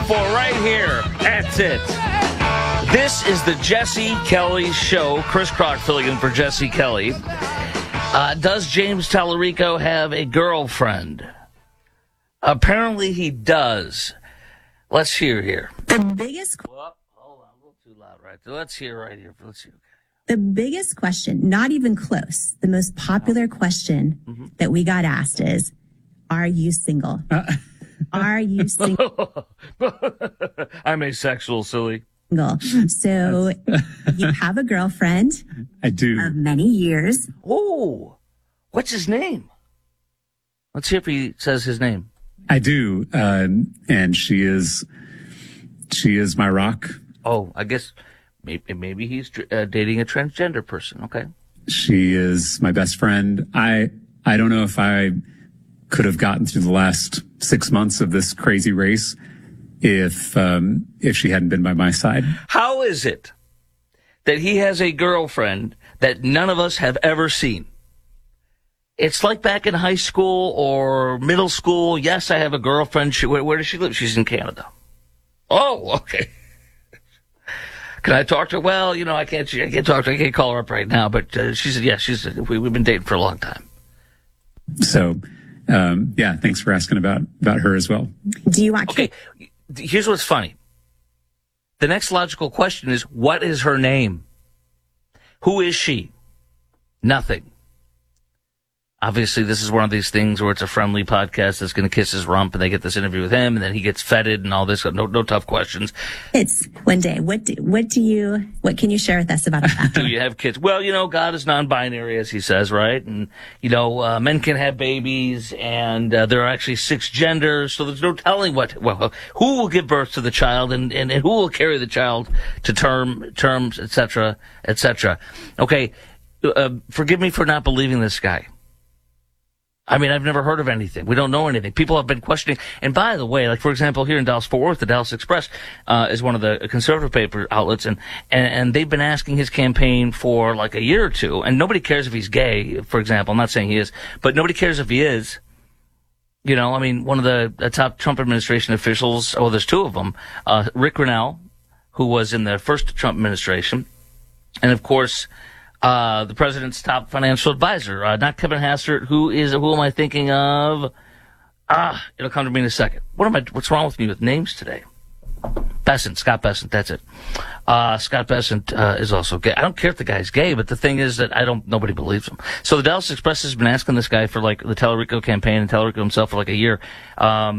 for right here. That's it. This is the Jesse Kelly Show. Chris Crock filling in for Jesse Kelly. Does James Tallarico have a girlfriend? Apparently he does. Let's hear here. The biggest... Hold on, a little too loud right there. Let's hear right here. Let's hear. The biggest question, not even close, the most popular question that we got asked is, are you single? Are you single? I'm asexual, silly. So you have a girlfriend. I do. Of many years. Oh, what's his name? Let's see if he says his name. I do. And she is my rock. Oh, I guess maybe he's dating a transgender person. Okay. She is my best friend. I don't know if I could have gotten through the last 6 months of this crazy race if she hadn't been by my side. How is it that he has a girlfriend that none of us have ever seen? It's like back in high school or middle school. Yes, I have a girlfriend. Where does she live? She's in Canada. Oh, okay. Can I talk to her? Well, I can't talk to her. I can't call her up right now. But she said, yeah, we've been dating for a long time. So, thanks for asking about her as well. Do you want... Okay, here's what's funny. The next logical question is, what is her name? Who is she? Nothing. Obviously, this is one of these things where it's a friendly podcast that's going to kiss his rump, and they get this interview with him, and then he gets feted and all this. No tough questions. It's one day. What can you share with us about that? Do you have kids? Well, God is non-binary, as he says, right? And, men can have babies, and there are actually 6 genders, so there's no telling who will give birth to the child and who will carry the child to terms, et cetera, et cetera. Okay, forgive me for not believing this guy. I mean, I've never heard of anything. We don't know anything. People have been questioning. And by the way, like, for example, here in Dallas-Fort Worth, the Dallas Express is one of the conservative paper outlets, and they've been asking his campaign for like a year or two, and nobody cares if he's gay, for example. I'm not saying he is, but nobody cares if he is. One of the top Trump administration officials, there's 2 of them, Rick Grinnell, who was in the first Trump administration, and of course, the president's top financial advisor, not Kevin Hastert. Who am I thinking of? It'll come to me in a second. What's wrong with me with names today? Scott Bessent, that's it. Scott Bessent, is also gay. I don't care if the guy's gay, but the thing is that nobody believes him. So the Dallas Express has been asking this guy for like the Tallarico campaign and Tallarico himself for like a year. Are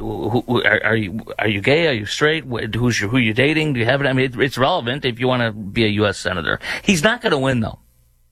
you gay? Are you straight? Who you dating? Do you have it? I mean, it's relevant if you want to be a U.S. senator. He's not going to win though.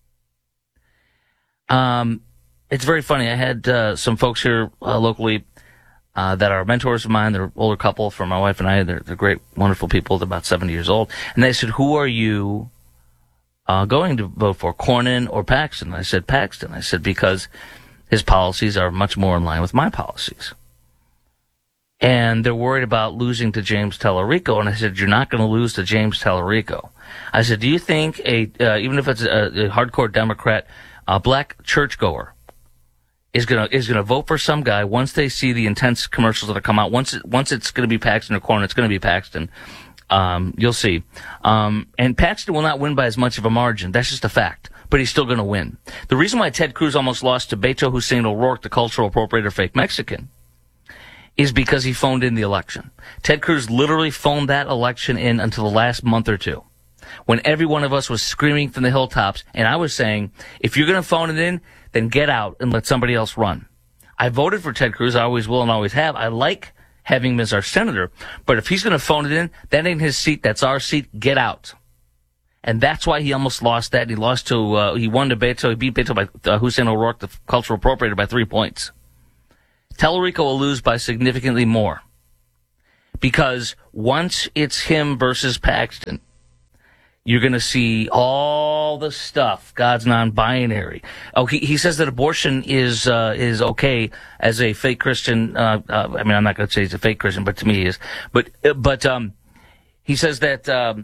It's very funny. I had, some folks here, locally, that are mentors of mine. They're an older couple for my wife and I. They're great, wonderful people. They're about 70 years old. And they said, who are you going to vote for, Cornyn or Paxton? I said, Paxton. I said, because his policies are much more in line with my policies. And they're worried about losing to James Tallarico. And I said, you're not going to lose to James Tallarico. I said, do you think even if it's a hardcore Democrat, a black churchgoer, is gonna vote for some guy once they see the intense commercials that come out. Once it's gonna be Paxton or Cornyn, it's gonna be Paxton. You'll see. And Paxton will not win by as much of a margin. That's just a fact. But he's still gonna win. The reason why Ted Cruz almost lost to Beto Hussein O'Rourke, the cultural appropriator fake Mexican, is because he phoned in the election. Ted Cruz literally phoned that election in until the last month or two, when every one of us was screaming from the hilltops, and I was saying, if you're gonna phone it in, then get out and let somebody else run. I voted for Ted Cruz. I always will and always have. I like having him as our senator. But if he's going to phone it in, that ain't his seat. That's our seat. Get out. And that's why he almost lost that. He lost to, he won to Beto. He beat Beto by Hussein O'Rourke, the cultural appropriator, by 3 points. Tallarico will lose by significantly more. Because once it's him versus Paxton, you're going to see all the stuff. God's non-binary. Oh, he says that abortion is okay as a fake Christian. I'm not going to say he's a fake Christian, but to me he is. But he says that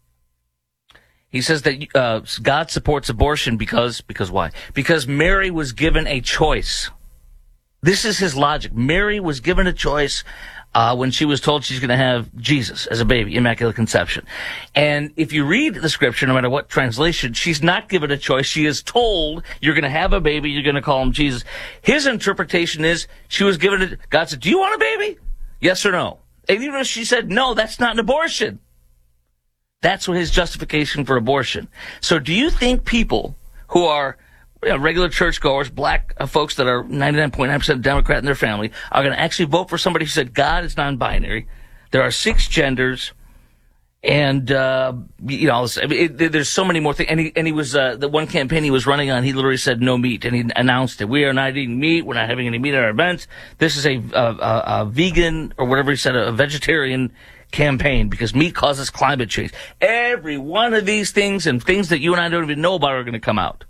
God supports abortion because why? Because Mary was given a choice. This is his logic. Mary was given a choice. when she was told she's going to have Jesus as a baby, Immaculate Conception. And if you read the scripture, no matter what translation, she's not given a choice. She is told, you're going to have a baby, you're going to call him Jesus. His interpretation is, she was given it, God said, do you want a baby? Yes or no? And even if she said no, that's not an abortion. That's what his justification for abortion. So do you think people who are regular churchgoers, black folks that are 99.9% Democrat in their family, are going to actually vote for somebody who said God is non-binary? There are 6 genders, and there's so many more things. And he was the one campaign he was running on. He literally said no meat, and he announced it. We are not eating meat. We're not having any meat at our events. This is a vegan, or whatever he said, a vegetarian campaign, because meat causes climate change. Every one of these things, and things that you and I don't even know about, are going to come out.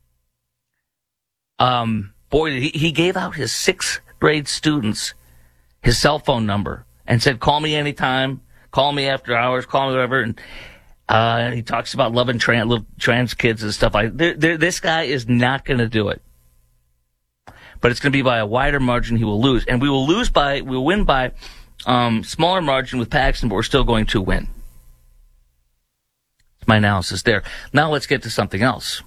He gave out his 6th grade students his cell phone number and said, call me anytime, call me after hours, call me whatever. And he talks about loving little trans kids and stuff like that. This guy is not going to do it. But it's going to be by a wider margin. He will lose. And we'll win by smaller margin with Paxton, but we're still going to win. That's my analysis there. Now let's get to something else.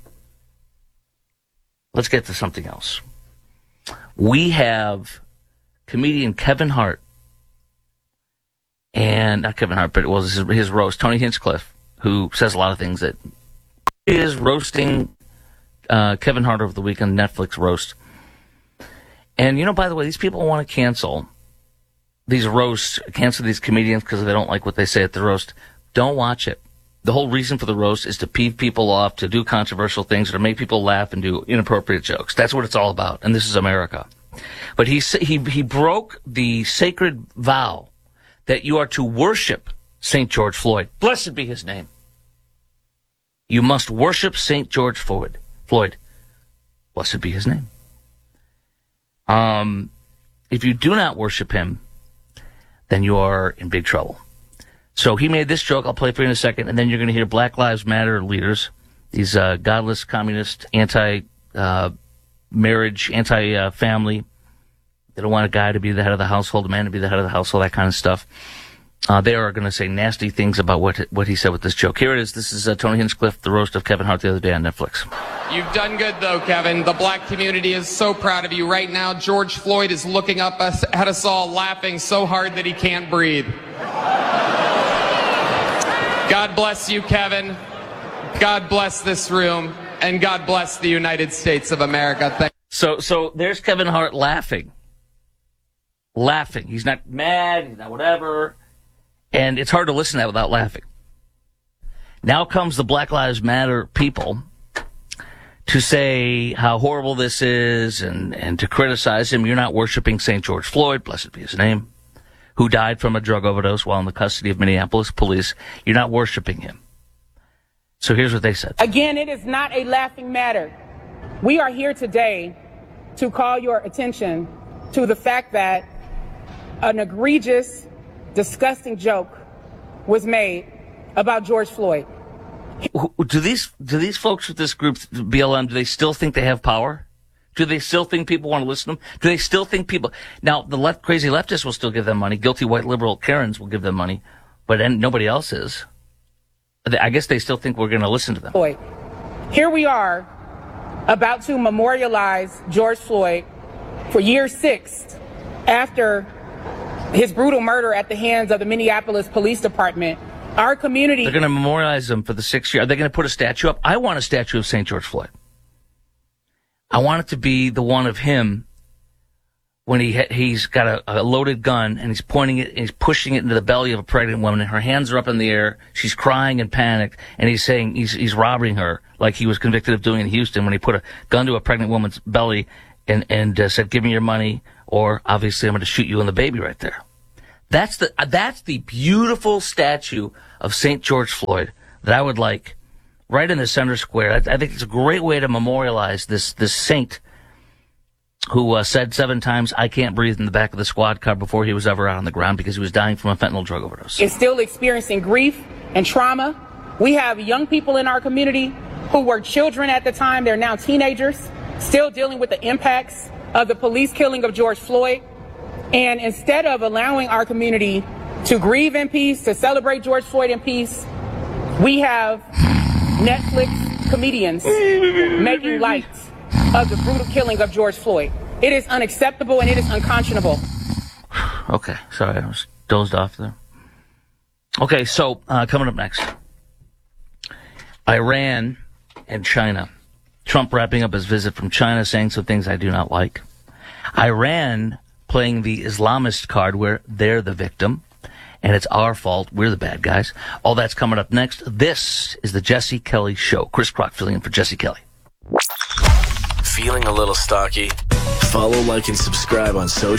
We have comedian Kevin Hart, and not Kevin Hart, but it was his roast, Tony Hinchcliffe, who says a lot of things that is roasting Kevin Hart over the weekend, Netflix roast. And, by the way, these people want to cancel these roasts, cancel these comedians because they don't like what they say at the roast. Don't watch it. The whole reason for the roast is to peeve people off, to do controversial things, or to make people laugh and do inappropriate jokes. That's what it's all about, and this is America. But he broke the sacred vow that you are to worship St. George Floyd. Blessed be his name. You must worship St. George Floyd. Blessed be his name. If you do not worship him, then you are in big trouble. So he made this joke. I'll play for you in a second, and then you're going to hear Black Lives Matter leaders, these godless, communist, anti-marriage, anti-family. They don't want a guy to be the head of the household, a man to be the head of the household, that kind of stuff. They are going to say nasty things about what he said with this joke. Here it is. This is Tony Hinchcliffe, the roast of Kevin Hart the other day on Netflix. You've done good, though, Kevin. The black community is so proud of you. Right now, George Floyd is looking up at us all, laughing so hard that he can't breathe. God bless you, Kevin. God bless this room. And God bless the United States of America. So there's Kevin Hart laughing. He's not mad. He's not whatever. And it's hard to listen to that without laughing. Now comes the Black Lives Matter people to say how horrible this is and to criticize him. You're not worshiping St. George Floyd, blessed be his name, who died from a drug overdose while in the custody of Minneapolis police. You're not worshiping him. So here's what they said. Again, it is not a laughing matter. We are here today to call your attention to the fact that an egregious, disgusting joke was made about George Floyd. Do these folks with this group, BLM, do they still think they have power? Do they still think people want to listen to them? Do they still think people... Now, the crazy leftists will still give them money. Guilty white liberal Karens will give them money. But nobody else is. I guess they still think we're going to listen to them. Floyd. Here we are about to memorialize George Floyd for year 6 after his brutal murder at the hands of the Minneapolis Police Department. Our community... They're going to memorialize him for the 6th year. Are they going to put a statue up? I want a statue of St. George Floyd. I want it to be the one of him when he's got a loaded gun and he's pointing it and he's pushing it into the belly of a pregnant woman and her hands are up in the air. She's crying and panicked and he's saying he's robbing her like he was convicted of doing in Houston when he put a gun to a pregnant woman's belly and said, give me your money or obviously I'm going to shoot you and the baby right there. That's the beautiful statue of St. George Floyd that I would like right in the center square. I think it's a great way to memorialize this saint who said 7 times, I can't breathe in the back of the squad car before he was ever out on the ground because he was dying from a fentanyl drug overdose. Is still experiencing grief and trauma. We have young people in our community who were children at the time. They're now teenagers, still dealing with the impacts of the police killing of George Floyd. And instead of allowing our community to grieve in peace, to celebrate George Floyd in peace, we have Netflix comedians making light of the brutal killing of George Floyd. It is unacceptable and it is unconscionable. Okay, sorry, I was dozed off there. Okay, so coming up next, Iran and China. Trump wrapping up his visit from China, saying some things I do not like. Iran playing the Islamist card where they're the victim, and it's our fault, we're the bad guys. All that's coming up next. This is the Jesse Kelly Show. Chris Crock filling in for Jesse Kelly. Feeling a little stocky? Follow, like, and subscribe on social